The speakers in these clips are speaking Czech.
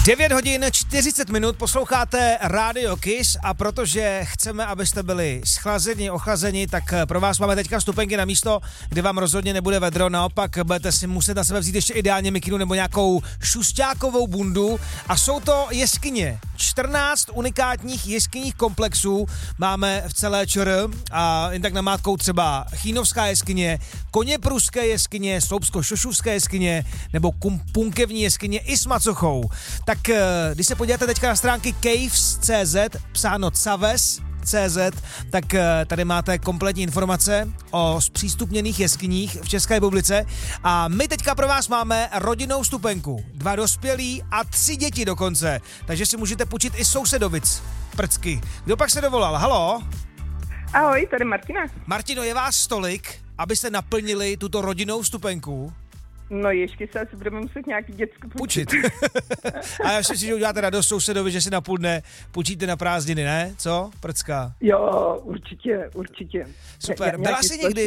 9 hodin 40 minut posloucháte Radio Kiss a protože chceme, abyste byli schlazeni, ochlazeni, tak pro vás máme teďka vstupenky na místo, kde vám rozhodně nebude vedro, naopak budete si muset na sebe vzít ještě ideálně mikinu nebo nějakou šusťákovou bundu a jsou to jeskyně. 14 unikátních jeskyních komplexů máme v celé ČR a jen tak namátkou třeba Chýnovská jeskyně, Koněpruské jeskyně, Sloupsko-Šošovské jeskyně nebo Punkevní jeskyně i s macochou. Tak když se podíváte teďka na stránky caves.cz, psáno caves.cz, tak tady máte kompletní informace o zpřístupněných jeskyních v České republice a my teďka pro vás máme rodinnou vstupenku. 2 dospělí a 3 děti dokonce, takže si můžete půjčit i sousedovic prcky. Kdo pak se dovolal? Haló? Ahoj, tady Martina. Martino, je vás tolik, abyste naplnili tuto rodinnou vstupenku? No ještě se asi budeme muset nějaký děcko půjčit. A já si že uděláte radost sousedovi, že si na půl dne půjčíte na prázdniny, ne? Co, prcka? Jo, určitě. Super. Byla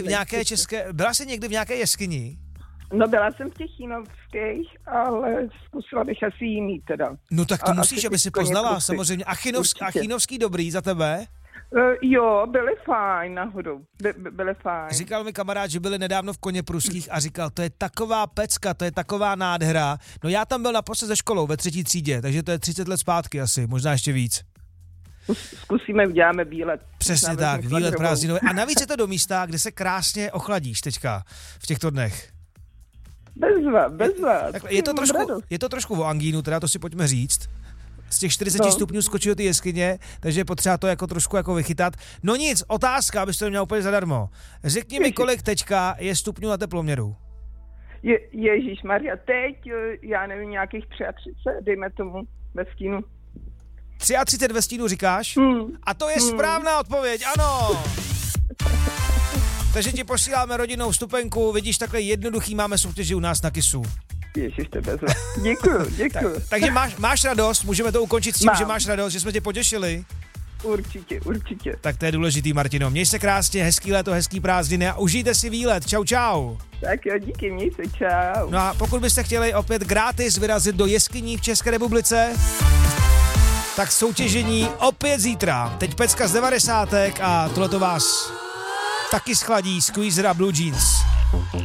jsi někdy v nějaké jeskyni? No byla jsem v těch Chýnovských, ale zkusila bych asi jiný teda. No tak to musíš, aby si poznala samozřejmě. A Chýnovský dobrý za tebe? Jo, byly fajn náhodou, byly fajn. Říkal mi kamarád, že byli nedávno v Koněpruských a říkal, to je taková pecka, to je taková nádhera. No já tam byl naposled ze školou ve 3. třídě, takže to je 30 let zpátky asi, možná ještě víc. Zkusíme, uděláme výlet. Přesně tak, výlet prázdninový. A navíc je to do místa, kde se krásně ochladíš teďka v těchto dnech. Bezva. Je to trošku o angínu, teda to si pojďme říct. Z těch 40 stupňů skočí do ty jeskyně, takže je potřeba to jako trošku jako vychytat. No nic, otázka, abyste to měl úplně zadarmo. Řekni mi, kolik teďka je stupňů na teploměru. Ježíšmarja, teď, já nevím, nějakých 33, dejme tomu ve stínu. 33 ve stínu říkáš? A to je správná odpověď, ano! Takže ti posíláme rodinnou vstupenku, vidíš, takhle jednoduchý máme soutěži u nás na Kissu. Ježiš, to bezva. Děkuju. Takže máš radost, můžeme to ukončit s tím, že máš radost, že jsme tě potěšili? Určitě. Tak to je důležitý, Martino. Měj se krásně, hezký léto, hezký prázdniny a užijte si výlet. Čau. Tak jo, díky, měj se, čau. No a pokud byste chtěli opět gratis vyrazit do jeskyní v České republice, tak soutěžení opět zítra. Teď pecka z 90. a tohleto vás taky schladí Squeezer a Blue Jeans.